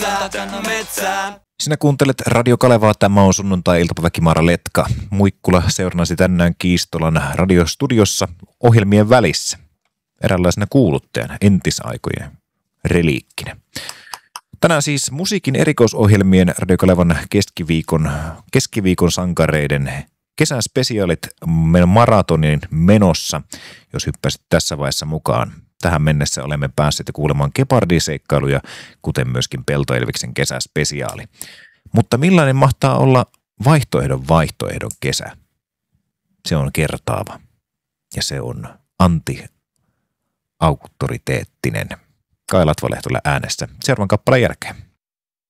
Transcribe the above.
takana metsää. Sinä kuuntelet Radio Kalevaa, tämä on sunnuntai-iltapäivä Kimara Letka. Muikkula seurannasi tänään Kiistolan radiostudiossa ohjelmien välissä. Eräänlaisena kuuluttajana, entisaikojen reliikkinä. Tänään siis musiikin erikoisohjelmien Radio Kalevan keskiviikon sankareiden kesäspesiaalit maratonin menossa, jos hyppäsit tässä vaiheessa mukaan. Tähän mennessä olemme päässeet kuulemaan Gepardin-seikkailuja, kuten myöskin Peltoelviksen kesäspesiaali. Mutta millainen mahtaa olla vaihtoehdon kesä? Se on kertaava ja se on anti-auktoriteettinen. Kai Latvalehtola äänessä seuraavan kappaleen jälkeen.